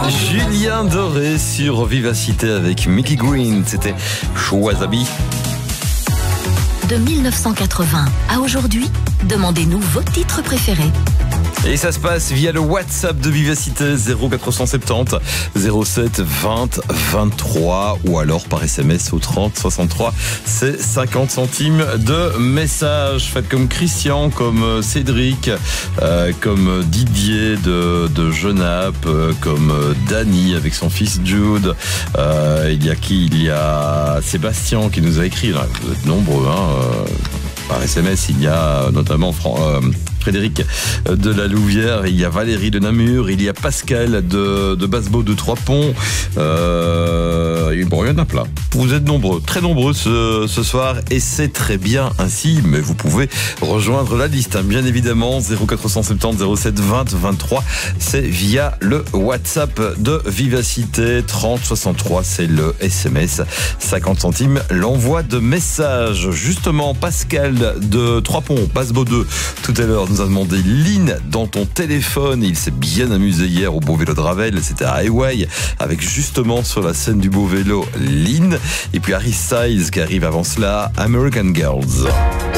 Julien Doré sur Vivacité avec Mickey Green, c'était Wasabi. De 1980 à aujourd'hui, demandez-nous vos titres préférés. Et ça se passe via le WhatsApp de Vivacité 0470 07 20 23 ou alors par SMS au 30 63. C'est 50 centimes de message. Faites comme Christian, comme Cédric, comme Didier de Genappe, comme Dany avec son fils Jude. Il y a qui? Il y a Sébastien qui nous a écrit. Là, vous êtes nombreux, hein. Par SMS, il y a notamment Frédéric de la Louvière, il y a Valérie de Namur, il y a Pascal de Bassebeau de Trois-Ponts. Bon, il y en a plein. Vous êtes nombreux, très nombreux ce soir et c'est très bien ainsi, mais vous pouvez rejoindre la liste, hein, bien évidemment. 0470 07 20 23, c'est via le WhatsApp de Vivacité. 30 63, c'est le SMS. 50 centimes l'envoi de messages. Justement, Pascal de Trois-Ponts, Bassebeau 2, tout à l'heure nous a demandé Lynn dans ton téléphone. Il s'est bien amusé hier au Beau Vélo de Ravel. C'était à Hawaii avec justement sur la scène du Beau Vélo Lynn. Et puis Harry Styles qui arrive avant cela, American Girls.